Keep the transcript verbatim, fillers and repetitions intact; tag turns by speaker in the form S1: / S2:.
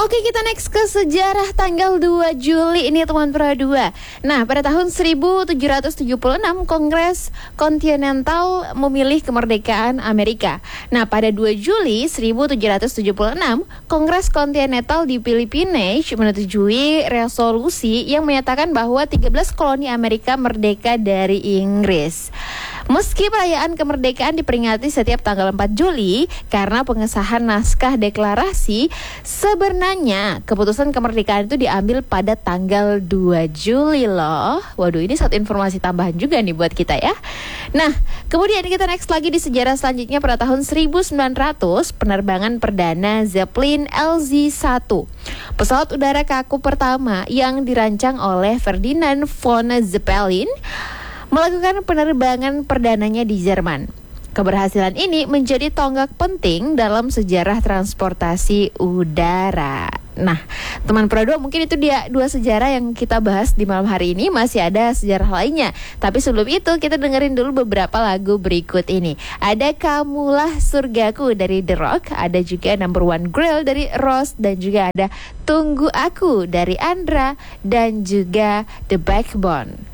S1: Oke, kita next ke sejarah tanggal dua Juli ini teman Pro dua. Nah, pada tahun seribu tujuh ratus tujuh puluh enam Kongres Kontinental memilih kemerdekaan Amerika. Nah, pada dua Juli seribu tujuh ratus tujuh puluh enam Kongres Kontinental di Filipina menyetujui resolusi yang menyatakan bahwa tiga belas koloni Amerika merdeka dari Inggris. Meski perayaan kemerdekaan diperingati setiap tanggal empat Juli karena pengesahan naskah deklarasi, sebenarnya keputusan kemerdekaan itu diambil pada tanggal dua Juli loh. Waduh, ini satu informasi tambahan juga nih buat kita ya. Nah, kemudian kita next lagi di sejarah selanjutnya pada tahun seribu sembilan ratus penerbangan perdana Zeppelin L Z satu. Pesawat udara kaku pertama yang dirancang oleh Ferdinand von Zeppelin melakukan penerbangan perdananya di Jerman. Keberhasilan ini menjadi tonggak penting dalam sejarah transportasi udara. Nah, teman Pro dua, mungkin itu dia dua sejarah yang kita bahas di malam hari ini. Masih ada sejarah lainnya, tapi sebelum itu kita dengerin dulu beberapa lagu berikut ini. Ada Kamulah Surgaku dari The Rock, ada juga Number One Grill dari Rose, dan juga ada Tunggu Aku dari Andra, dan juga The Backbone.